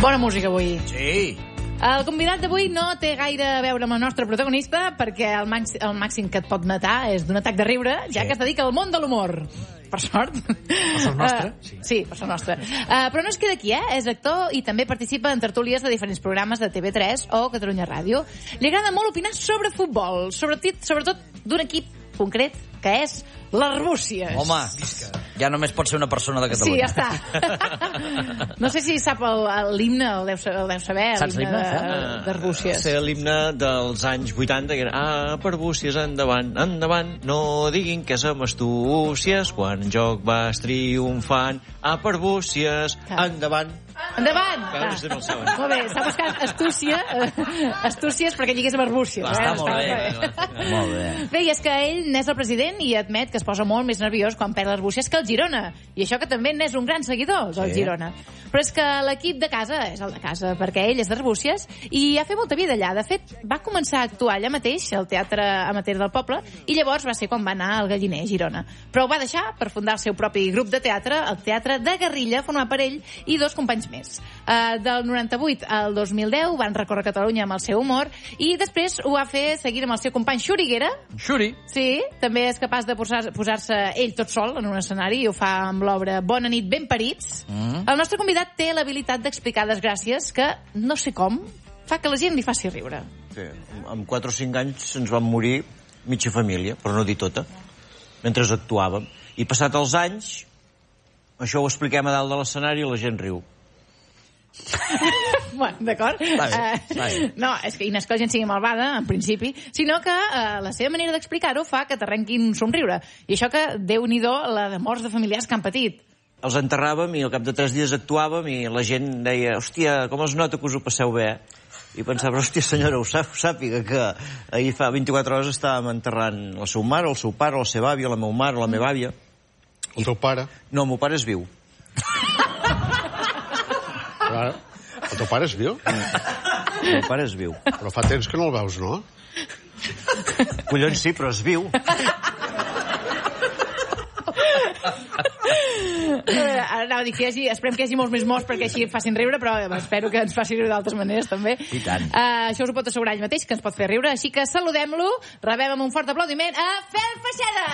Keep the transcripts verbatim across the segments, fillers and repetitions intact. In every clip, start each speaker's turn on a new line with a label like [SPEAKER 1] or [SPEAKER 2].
[SPEAKER 1] Bona música avui.
[SPEAKER 2] Sí.
[SPEAKER 1] El convidat d'avui no té gaire a veure amb el nostre protagonista perquè el, màxim, el màxim que et pot matar és d'un atac de riure, ja sí. que es dedica al món de l'humor. Per sort.
[SPEAKER 2] Per sort nostra?
[SPEAKER 1] Uh, sí. sí, per sort nostra. Uh, però no es queda aquí, eh? És actor i també participa en tertúlies de diferents programes de T V tres o Catalunya Ràdio. Li agrada molt opinar sobre futbol, sobretot, sobretot d'un equip concret, que és l'Arbúcies.
[SPEAKER 2] Home, ja només pot ser una persona de Catalunya.
[SPEAKER 1] Sí, ja està. No sé si sap l'himne, el, el, el deu saber, l'himne d'Arbúcies.
[SPEAKER 3] Sé l'himne dels anys vuitanta, que era ah, per Arbúcies, endavant, endavant, no diguin que som astúcies, quan en joc vas triomfant, ah, per Arbúcies, endavant.
[SPEAKER 1] Endavant!
[SPEAKER 3] Clar, no sé, no saben.
[SPEAKER 1] Molt bé, s'ha buscat astúcia, astúcies perquè lligués amb Arbúcies.
[SPEAKER 2] Clar,
[SPEAKER 1] eh?
[SPEAKER 2] està molt bé. bé. Molt bé.
[SPEAKER 1] Bé, i és que ell n'és el president i admet que es posa molt més nerviós quan perd l'Arbúcies que el Girona. I això que també n'és un gran seguidor, del sí. Girona. Però és que l'equip de casa és el de casa, perquè ell és d'Arbúcies i ha fet molta vida allà. De fet, va començar a actuar allà mateix, al Teatre Amateur del Poble, i llavors va ser quan va anar al Galliner, a Girona. Però ho va deixar per fundar el seu propi grup de teatre, el Teatre de Garrilla, format per ell i dos companys més. Uh, del noranta-vuit al dos mil deu van recórrer Catalunya amb el seu humor i després ho va fer seguint amb el seu company Xuriguera.
[SPEAKER 2] Xuri.
[SPEAKER 1] Sí, també és capaç de posar, posar-se ell tot sol en un escenari i ho fa amb l'obra Bona nit, ben parits. Mm. El nostre convidat té l'habilitat d'explicar desgràcies que, no sé com, fa que la gent li faci riure.
[SPEAKER 3] Sí, amb quatre o cinc anys ens van morir mitja família, però no dir tota, mentre actuàvem. I passat els anys, això ho expliquem a dalt de l'escenari i la gent riu.
[SPEAKER 1] Bueno, d'acord? Uh, no, és que no és que la gent sigui malvada, en principi, sinó que uh, la seva manera d'explicar-ho fa que t'arrenquin un somriure. I això que, Déu-n'hi-do, la de morts de familiars que han patit.
[SPEAKER 3] Els enterràvem i al cap de tres dies actuàvem i la gent deia, hòstia, com es nota que us ho passeu bé, eh? I pensava, hòstia, senyora, ho sàpiga que ahir fa vint-i-quatre hores estàvem enterrant la seva mare, el seu pare, la seva àvia, la meva mare, la meva àvia.
[SPEAKER 4] El teu pare?
[SPEAKER 3] No, el meu pare és viu.
[SPEAKER 4] Clar, el teu pare és viu?
[SPEAKER 3] El meu pare és viu.
[SPEAKER 4] Però fa temps que no el veus, no?
[SPEAKER 3] Collons, sí, però és viu.
[SPEAKER 1] Ara anava a dir que hi hagi, esperem que hi hagi molts més morts perquè així facin riure, però espero que ens faci riure d'altres maneres també.
[SPEAKER 2] I tant.
[SPEAKER 1] Uh, això us ho pot assegurar ell mateix, que ens pot fer riure, així que saludem-lo, rebem amb un fort aplaudiment a Fel Feixeda!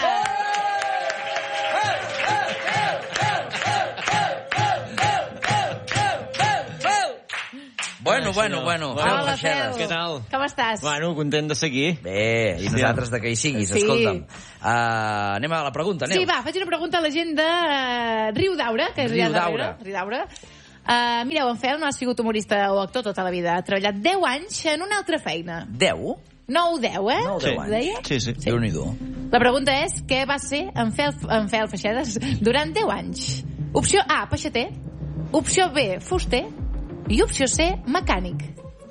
[SPEAKER 2] Bueno, bueno, bueno.
[SPEAKER 1] Hola, Fel.
[SPEAKER 3] Què tal?
[SPEAKER 1] Com estàs?
[SPEAKER 3] Bueno, content de seguir.
[SPEAKER 2] Bé, i nosaltres de que hi siguis,
[SPEAKER 1] sí.
[SPEAKER 2] escolta'm. Uh, anem a la pregunta, aneu.
[SPEAKER 1] Sí, va, faig una pregunta a la gent de uh, Riudaura, que és
[SPEAKER 2] Riudaura.
[SPEAKER 1] Riudaura. Uh, mireu, en Fel no ha sigut humorista o actor tota la vida. Ha treballat deu anys en una altra feina.
[SPEAKER 2] Deu?
[SPEAKER 1] nou o deu, eh?
[SPEAKER 2] nou o deu anys.
[SPEAKER 3] Sí, sí.
[SPEAKER 1] Sí.
[SPEAKER 2] Déu-n'hi-do.
[SPEAKER 1] La pregunta és, què va ser en Fel, en Fel Feixedes durant deu anys? Opció A, peixater. Opció B, fuster. I opció C, mecànic.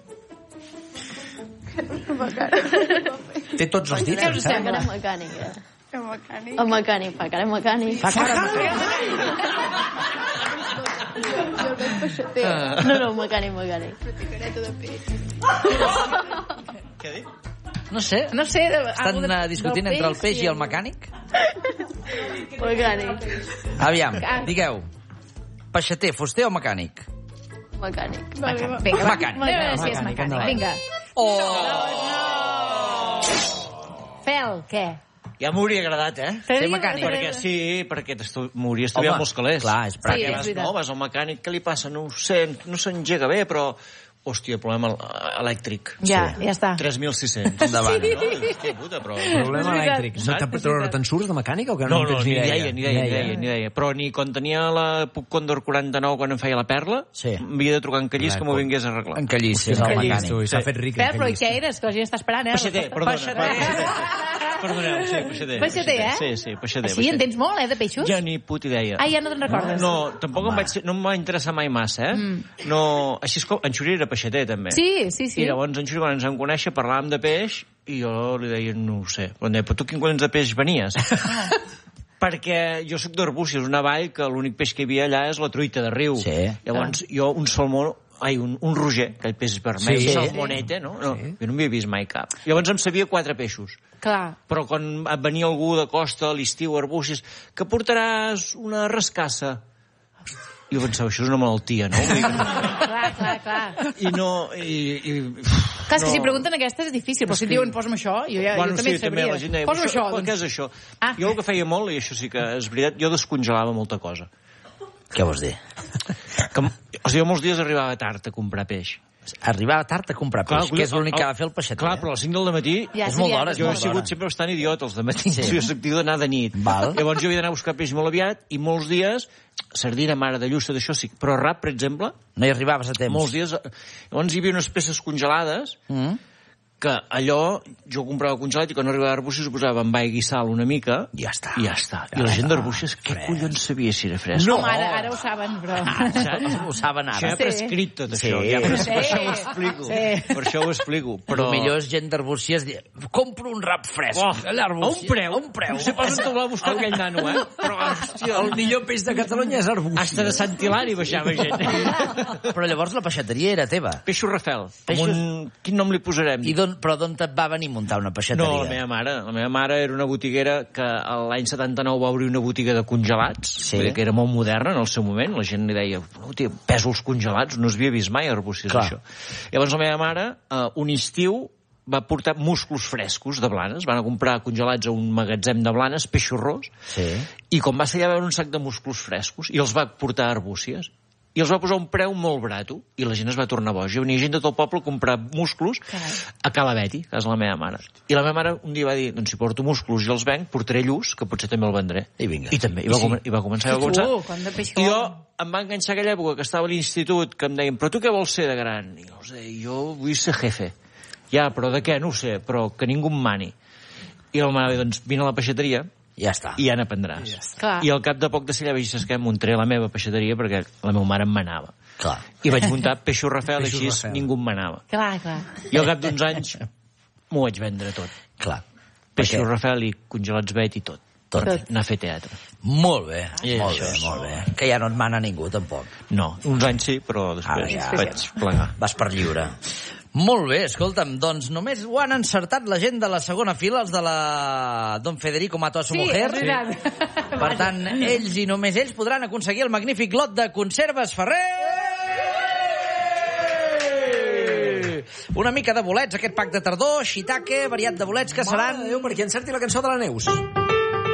[SPEAKER 2] Té tots els dits,
[SPEAKER 1] Què us sembla?
[SPEAKER 5] Cara mecànica. El mecànic. El mecànic, fa cara mecànic.
[SPEAKER 2] Fa cara mecànic.
[SPEAKER 5] No, no, mecànic, mecànic.
[SPEAKER 6] Careta de peix.
[SPEAKER 3] Què ha dit?
[SPEAKER 2] No sé.
[SPEAKER 1] No sé...
[SPEAKER 2] Estan uh, discutint entre el peix i el mecànic?
[SPEAKER 5] Mecànic.
[SPEAKER 2] Aviam, digueu. Peixater, fuster o mecànic?
[SPEAKER 5] Mecànic.
[SPEAKER 1] Vinga, va.
[SPEAKER 2] Mecànic.
[SPEAKER 1] Vinga, sí, és mecànic. Vinga.
[SPEAKER 2] Oh!
[SPEAKER 1] Fel, què?
[SPEAKER 3] Ja m'hauria agradat, eh?
[SPEAKER 2] Ser mecànic.
[SPEAKER 3] Perquè sí, perquè m'hauria estudiat molts calés.
[SPEAKER 2] Clar, és
[SPEAKER 1] pràctic.
[SPEAKER 3] Perquè vas, no, vas al mecànic, què li passa? No ho sé, no s'engega bé, però... Hòstia, problema elèctric.
[SPEAKER 1] Ja, ja està.
[SPEAKER 3] tres mil sis-cents.
[SPEAKER 2] Endavant.
[SPEAKER 3] No, hòstia puta, però...
[SPEAKER 7] Problema elèctric. No te, però te'n surts de mecànica o que
[SPEAKER 3] No,
[SPEAKER 7] no,
[SPEAKER 3] no,
[SPEAKER 7] tens
[SPEAKER 3] ni
[SPEAKER 7] ni idea?
[SPEAKER 3] deia, ni deia, ni deia, ni deia. Però ni quan tenia la Puc Condor quaranta-nou, quan em feia la perla,
[SPEAKER 2] Sí.
[SPEAKER 3] m'havia de trucar en Callís que m'ho vingués a arreglar.
[SPEAKER 2] En Callís, és el
[SPEAKER 7] Callís,
[SPEAKER 2] mecànic.
[SPEAKER 7] tu, i s'ha fet ric.
[SPEAKER 1] Fel, però i què eres? Que la gent està esperant, eh?
[SPEAKER 3] Peixater, perdona.
[SPEAKER 1] Peixater.
[SPEAKER 3] Perdoneu, sí, peixater.
[SPEAKER 1] Peixater, eh?
[SPEAKER 3] Sí, sí, peixater.
[SPEAKER 1] Així en tens molt, eh, de peixos?
[SPEAKER 3] Ja ni puta idea.
[SPEAKER 1] Ah, ja no te'n recordes?
[SPEAKER 3] No, tampoc em vaig, no em va interessar mai massa, eh? Mm. No, així és com... En Xuri era peixater, també.
[SPEAKER 1] Sí, sí, sí.
[SPEAKER 3] I llavors en Xuri, quan ens vam conèixer, parlàvem de peix i jo li deia, no ho sé. Em deia, però tu quin collons de peix venies? Perquè jo sóc d'Arbúcies, una vall que l'únic peix que hi havia allà és la truita de riu.
[SPEAKER 2] Sí.
[SPEAKER 3] Llavors, jo un salmó... Ai, un, un roger, aquell peix vermell,
[SPEAKER 2] Sí.
[SPEAKER 3] salmoneta, no? no
[SPEAKER 2] Sí.
[SPEAKER 3] Jo no m'hi havia vist mai cap. Llavors em sabia quatre peixos.
[SPEAKER 1] Clar.
[SPEAKER 3] Però quan venia algú de costa a l'estiu a Arbúcies, que portaràs una rascassa. I jo pensava, això és una malaltia, no?
[SPEAKER 1] Clar, clar, clar.
[SPEAKER 3] I no... I, i,
[SPEAKER 1] Clar, és que
[SPEAKER 3] no.
[SPEAKER 1] si pregunten aquesta és difícil, però si et diuen posa'm això, jo, ja,
[SPEAKER 3] bueno,
[SPEAKER 1] jo també
[SPEAKER 3] sí,
[SPEAKER 1] et sabria.
[SPEAKER 3] també la gent deia,
[SPEAKER 1] Posa'm això.
[SPEAKER 3] Però
[SPEAKER 1] Doncs.
[SPEAKER 3] què és això?
[SPEAKER 1] Ah.
[SPEAKER 3] Jo el que feia molt, i això sí que és veritat, jo descongelava molta cosa.
[SPEAKER 7] Què vols dir?
[SPEAKER 3] Que, o sigui, jo molts dies arribava tard a comprar peix.
[SPEAKER 7] Arribava tard a comprar peix, clar, que és l'únic que va fer el peixater.
[SPEAKER 3] Clar, però a les cinc del matí...
[SPEAKER 1] Ja,
[SPEAKER 7] és molt d'hora, és
[SPEAKER 3] jo he
[SPEAKER 7] molt
[SPEAKER 3] sigut
[SPEAKER 7] d'hora.
[SPEAKER 3] sempre bastant idiota els de matí. Sí. Jo soc d'anar de nit.
[SPEAKER 7] Val.
[SPEAKER 3] Llavors jo havia d'anar a buscar peix molt aviat i molts dies, sardina, mare de lluça, d'això sí, però rap, per exemple...
[SPEAKER 7] No hi arribaves a temps.
[SPEAKER 3] Molts dies... Llavors hi havia unes peces congelades
[SPEAKER 7] Mm.
[SPEAKER 3] que allò, jo comprava congelat i quan arribava a Arbúcies ho posava amb aigua i sal una mica
[SPEAKER 7] I ja està.
[SPEAKER 3] i ja està.
[SPEAKER 7] Ja
[SPEAKER 3] I la gent
[SPEAKER 7] està.
[SPEAKER 3] d'Arbúcies, què
[SPEAKER 7] Fresc.
[SPEAKER 3] collons sabia si era fresc?
[SPEAKER 1] No, home, ara, ara ho saben, però...
[SPEAKER 3] Saps?
[SPEAKER 7] Ho saben
[SPEAKER 3] Això ja
[SPEAKER 7] ara.
[SPEAKER 3] ha prescrit tot
[SPEAKER 7] Sí.
[SPEAKER 3] això. Ja, per,
[SPEAKER 1] Sí.
[SPEAKER 3] per això ho explico.
[SPEAKER 1] Sí.
[SPEAKER 3] Per això ho explico.
[SPEAKER 7] Però...
[SPEAKER 3] Però...
[SPEAKER 7] El millor és gent d'Arbúcies dir, compro un rap fresc.
[SPEAKER 3] Oh,
[SPEAKER 7] allà a
[SPEAKER 3] a un
[SPEAKER 7] Arbúcies.
[SPEAKER 3] preu.
[SPEAKER 7] A un preu.
[SPEAKER 3] No sé pas on te'l va buscar aquell nano, eh? Però, hòstia,
[SPEAKER 7] El millor peix de Catalunya és Arbúcies.
[SPEAKER 3] hasta de Sant Hilari baixava gent.
[SPEAKER 7] Però llavors la peixateria era teva.
[SPEAKER 3] Peixo Rafel.
[SPEAKER 7] Peixos-
[SPEAKER 3] Un... Quin nom li posarem?
[SPEAKER 7] I don, però d'on et va venir muntar una peixateria?
[SPEAKER 3] No, la meva mare. La meva mare era una botiguera que l'any setanta-nou va obrir una botiga de congelats,
[SPEAKER 7] Sí.
[SPEAKER 3] vull dir que era molt moderna en el seu moment. La gent li deia, no, tia, pèsols congelats, no es havia vist mai a Arbúcies,
[SPEAKER 7] Clar.
[SPEAKER 3] això. Llavors la meva mare, eh, un estiu, va portar musclos frescos de Blanes, van a comprar congelats a un magatzem de Blanes, peixorrós,
[SPEAKER 7] Sí.
[SPEAKER 3] i com va ser allà a veure un sac de musclos frescos, i els va portar a Arbúcies, i els va posar a un preu molt barato, i la gent es va tornar boja. Venia gent de tot el poble a comprar musclos a Cala Beti, que és la meva mare. I la meva mare un dia va dir, doncs si porto musclos i els venc, portaré lluç, que potser també el vendré.
[SPEAKER 7] I vinga.
[SPEAKER 3] I també, i
[SPEAKER 7] I
[SPEAKER 3] va,
[SPEAKER 7] sí.
[SPEAKER 3] com i va començar, i va
[SPEAKER 1] Tu,
[SPEAKER 3] començar.
[SPEAKER 1] quant de peix
[SPEAKER 3] I
[SPEAKER 1] que
[SPEAKER 3] jo
[SPEAKER 1] volen.
[SPEAKER 3] em va enganxar aquella època que estava a l'institut, que em deien, però tu què vols ser de gran? I jo, jo vull ser jefe. Ja, però de què? No ho sé, però que ningú em mani. I la mare va dir, doncs vine a la peixateria,
[SPEAKER 7] Ja està.
[SPEAKER 3] i ja n'aprendràs.
[SPEAKER 1] Clar.
[SPEAKER 3] I al cap de poc de ser allà vaig dir, saps què? Muntaré la meva peixateria perquè la meva mare em manava.
[SPEAKER 7] Clar.
[SPEAKER 3] I vaig muntar Peixo Rafel,
[SPEAKER 7] Peixos
[SPEAKER 3] així
[SPEAKER 7] Rafel.
[SPEAKER 3] ningú em manava.
[SPEAKER 1] Clar, clar.
[SPEAKER 3] I al cap d'uns anys m'ho vaig vendre tot.
[SPEAKER 7] Clar.
[SPEAKER 3] Peixo
[SPEAKER 7] Perquè-
[SPEAKER 3] Rafel i congelats Bet i tot.
[SPEAKER 7] Tot.
[SPEAKER 3] Per anar a fer teatre.
[SPEAKER 7] Molt bé,
[SPEAKER 3] I
[SPEAKER 7] molt
[SPEAKER 3] això
[SPEAKER 7] bé,
[SPEAKER 3] és-
[SPEAKER 7] molt bé. Que ja no et mana ningú, tampoc.
[SPEAKER 3] No, uns anys sí, però després
[SPEAKER 7] Ara ja.
[SPEAKER 3] vaig plegar.
[SPEAKER 7] Vas per lliure. Molt bé, escolta'm, doncs només ho han encertat la gent de la segona fila, els de la Don Federico Mató a su
[SPEAKER 1] Sí,
[SPEAKER 7] mujer.
[SPEAKER 1] és veritat.
[SPEAKER 7] Per tant, ells i només ells podran aconseguir el magnífic lot de conserves Ferrer! Una mica de bolets, aquest pack de tardor, shiitake, variat de bolets que seran...
[SPEAKER 8] Mare de Déu, perquè encerti la cançó de la Neus.